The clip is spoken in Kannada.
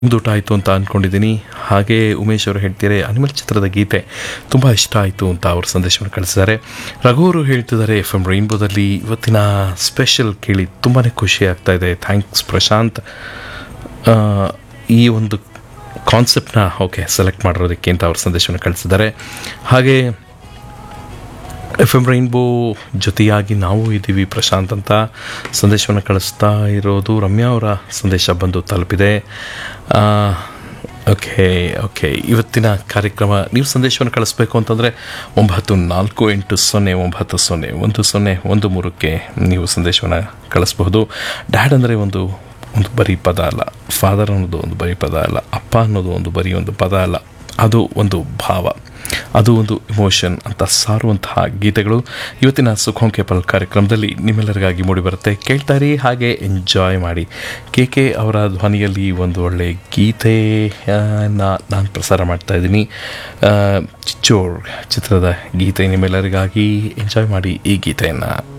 ಊಟ ಆಯಿತು ಅಂತ ಅಂದ್ಕೊಂಡಿದ್ದೀನಿ. ಹಾಗೆ ಉಮೇಶ್ ಅವರು ಹೇಳ್ತಿದ್ದಾರೆ ಅನಿಮಲ್ ಚಿತ್ರದ ಗೀತೆ ತುಂಬ ಇಷ್ಟ ಆಯಿತು ಅಂತ ಅವ್ರ ಸಂದೇಶವನ್ನು ಕಳಿಸಿದ್ದಾರೆ. ರಘು ಅವರು ಹೇಳ್ತಿದ್ದಾರೆ ಎಫ್ ಎಮ್ ರೈನ್ಬೋದಲ್ಲಿ ಇವತ್ತಿನ ಸ್ಪೆಷಲ್ ಕೇಳಿ ತುಂಬಾ ಖುಷಿ ಆಗ್ತಾ ಇದೆ. ಥ್ಯಾಂಕ್ಸ್ ಪ್ರಶಾಂತ್, ಈ ಒಂದು ಕಾನ್ಸೆಪ್ಟ್ನ ಸೆಲೆಕ್ಟ್ ಮಾಡಿರೋದಕ್ಕೆ ಅಂತ ಅವ್ರ ಸಂದೇಶವನ್ನು ಕಳಿಸಿದ್ದಾರೆ. ಹಾಗೆ ಎಫ್ ಎಮ್ ರೈನ್ಬೋ ಜೊತೆಯಾಗಿ ನಾವು ಇದ್ದೀವಿ ಪ್ರಶಾಂತ್ ಅಂತ ಸಂದೇಶವನ್ನು ಕಳಿಸ್ತಾ ಇರೋದು. ರಮ್ಯಾ ಅವರ ಸಂದೇಶ ಬಂದು ತಲುಪಿದೆ. ಇವತ್ತಿನ ಕಾರ್ಯಕ್ರಮ ನೀವು ಸಂದೇಶವನ್ನು ಕಳಿಸ್ಬೇಕು ಅಂತಂದರೆ 9480901013ಕ್ಕೆ ನೀವು ಸಂದೇಶವನ್ನು ಕಳಿಸ್ಬಹುದು. ಡ್ಯಾಡ್ ಅಂದರೆ ಒಂದು ಬರೀ ಪದ ಅಲ್ಲ, ಫಾದರ್ ಅನ್ನೋದು ಒಂದು ಬರೀ ಪದ ಅಲ್ಲ, ಅಪ್ಪ ಅನ್ನೋದು ಒಂದು ಬರೀ ಒಂದು ಪದ ಅಲ್ಲ, ಅದು ಒಂದು ಭಾವ, ಅದು ಒಂದು ಇಮೋಷನ್ ಅಂತ ಸಾರುವಂತಹ ಗೀತೆಗಳು ಇವತ್ತಿನ ಸುಖೋಂಕೆ ಪಲ್ ಕಾರ್ಯಕ್ರಮದಲ್ಲಿ ನಿಮ್ಮೆಲ್ಲರಿಗಾಗಿ ಮೂಡಿಬರುತ್ತೆ. ಕೇಳ್ತಾ ಇರಿ, ಹಾಗೆ ಎಂಜಾಯ್ ಮಾಡಿ. ಕೆ ಅವರ ಧ್ವನಿಯಲ್ಲಿ ಒಂದು ಒಳ್ಳೆ ಗೀತೆ ನಾನು ಪ್ರಸಾರ ಮಾಡ್ತಾ ಇದ್ದೀನಿ. ಚಿಚ್ಚೋರ್ ಚಿತ್ರದ ಗೀತೆ ನಿಮ್ಮೆಲ್ಲರಿಗಾಗಿ. ಎಂಜಾಯ್ ಮಾಡಿ ಈ ಗೀತೆಯನ್ನು.